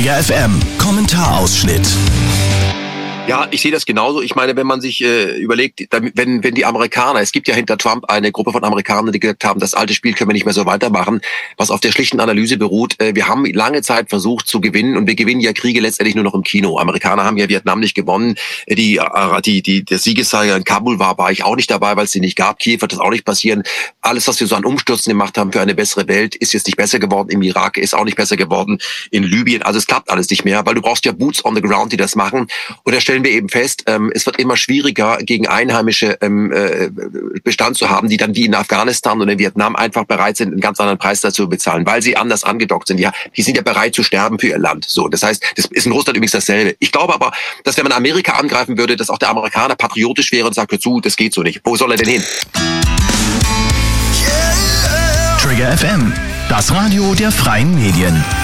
Trigger FM Kommentarausschnitt. Ja, ich sehe das genauso. Ich meine, wenn man sich überlegt, wenn die Amerikaner, es gibt ja hinter Trump eine Gruppe von Amerikanern, die gesagt haben, das alte Spiel können wir nicht mehr so weitermachen, was auf der schlichten Analyse beruht. Wir haben lange Zeit versucht zu gewinnen und wir gewinnen ja Kriege letztendlich nur noch im Kino. Amerikaner haben ja Vietnam nicht gewonnen. Der Siegeszeiger in Kabul war ich auch nicht dabei, weil es sie nicht gab. Kiew wird das auch nicht passieren. Alles, was wir so an Umstürzen gemacht haben für eine bessere Welt, ist jetzt nicht besser geworden. Im Irak ist auch nicht besser geworden. In Libyen, also es klappt alles nicht mehr, weil du brauchst ja Boots on the ground, die das machen. Und da stellen wir eben fest, es wird immer schwieriger, gegen Einheimische Bestand zu haben, die dann wie in Afghanistan und in Vietnam einfach bereit sind, einen ganz anderen Preis dazu bezahlen, weil sie anders angedockt sind. Ja, die sind ja bereit zu sterben für ihr Land. So, das heißt, das ist in Russland übrigens dasselbe. Ich glaube aber, dass wenn man Amerika angreifen würde, dass auch der Amerikaner patriotisch wäre und sagt, hör zu, das geht so nicht. Wo soll er denn hin? Trigger FM, das Radio der freien Medien.